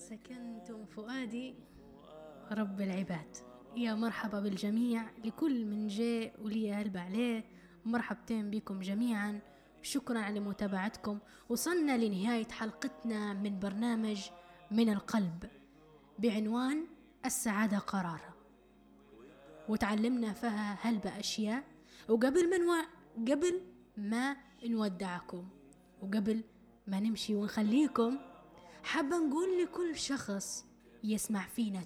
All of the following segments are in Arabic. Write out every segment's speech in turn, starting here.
سكنتم فؤادي رب العباد. يا مرحبا بالجميع، لكل من جاء ولي هلبة عليه، مرحبتين بكم جميعا. شكرا على متابعتكم. وصلنا لنهاية حلقتنا من برنامج من القلب بعنوان السعادة قرار، وتعلمنا فيها هلبة أشياء. وقبل ما نودعكم وقبل ما نمشي ونخليكم، حابة نقول لكل شخص يسمع فينا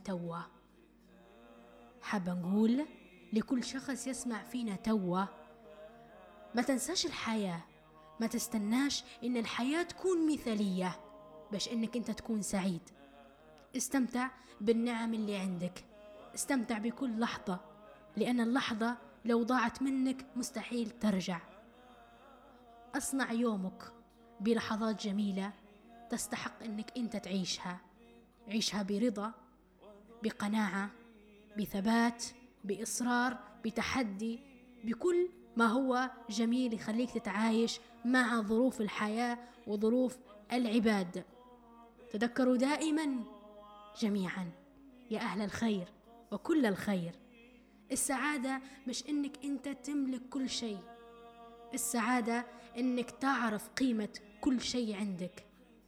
توا، ما تنساش الحياة، ما تستناش إن الحياة تكون مثالية باش إنك أنت تكون سعيد. استمتع بالنعم اللي عندك، استمتع بكل لحظة، لأن اللحظة لو ضاعت منك مستحيل ترجع. أصنع يومك بلحظات جميلة تستحق إنك أنت تعيشها. عيشها برضا، بقناعة، بثبات، بإصرار، بتحدي، بكل ما هو جميل يخليك تتعايش مع ظروف الحياة وظروف العباد. تذكروا دائما جميعا يا أهل الخير وكل الخير، السعادة مش إنك أنت تملك كل شيء، السعادة إنك تعرف قيمة كل شيء عندك.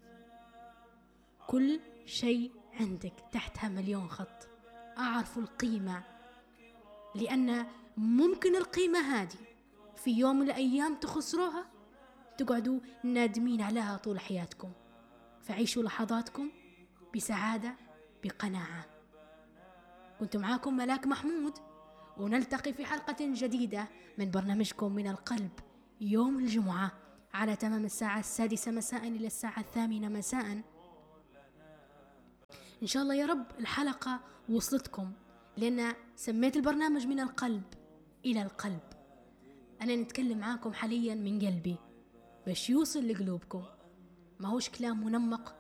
كل شيء عندك تحتها مليون خط، أعرفوا القيمة، لأن ممكن القيمة هذه في يوم من الأيام تخسروها، تقعدوا نادمين عليها طول حياتكم. فعيشوا لحظاتكم بسعادة، بقناعة. كنت معاكم ملاك محمود، ونلتقي في حلقة جديدة من برنامجكم من القلب يوم الجمعة على تمام الساعة 6 مساء إلى الساعة 8 مساء. إن شاء الله يا رب الحلقة وصلتكم، لأن سميت البرنامج من القلب إلى القلب. أنا نتكلم معاكم حاليا من قلبي باش يوصل لقلوبكم، ما هوش كلام منمق